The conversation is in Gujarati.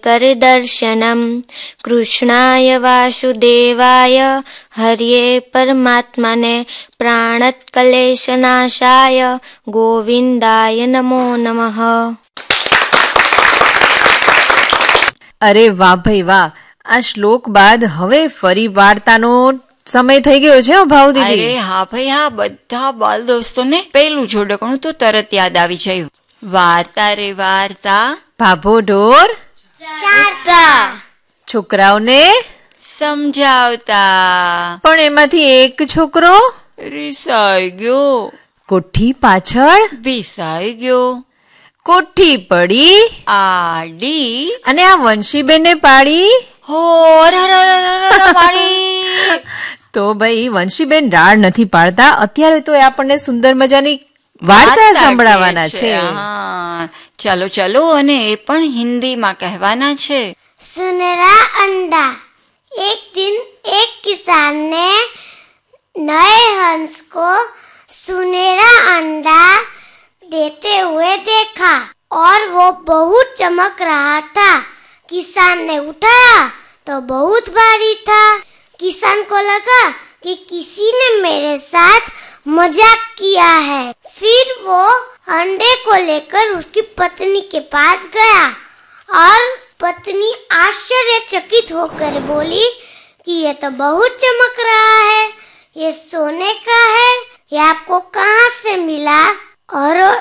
करदर्शनम् कृष्णाय वासुदेवाय हर्ये परमात्मने प्राणक्लेशनाशाय गोविंदाय नमो नमः। અરે વાહ ભાઈ વાહ, આ શ્લોક બાદ હવે ફરી વાર્તાનો સમય થઈ ગયો છે ભાવ દીદી. અરે હા ભાઈ હા, બધા બાલ દોસ્તોને પેલું જોડકણું તો તરત યાદ આવી જાય. વાર્તા રે વાર્તા, ભાભો ઢોર ચારતા, છોકરાઓને સમજાવતા. પણ એમાંથી એક છોકરો રીસાઈ ગયો, કોઠી પાછળ ભીસાઈ ગયો, કોઠી પડી આડી અને આ વંશીબેને પાડી હો પાડી. તો ભાઈ વંશીબેન રાડ નથી પાડતા, અત્યારે તો આપણને સુંદર મજાની વાર્તા સંભળાવવાના છે. હા, ચાલો ચાલો, અને એ પણ હિન્દીમાં કહેવાના છે. सुनहरा अंडा। एक दिन एक किसान ने नए हंस को सुनहरा अंडा देते हुए देखा और वो बहुत चमक रहा था। किसान ने उठाया तो बहुत भारी था। किसान को लगा कि किसी ने मेरे साथ मजाक किया है। फिर वो अंडे को लेकर उसकी पत्नी के पास गया और पत्नी आश्चर्यचकित होकर बोली कि ये तो बहुत चमक रहा है, ये सोने का है, ये आपको कहाँ से मिला? और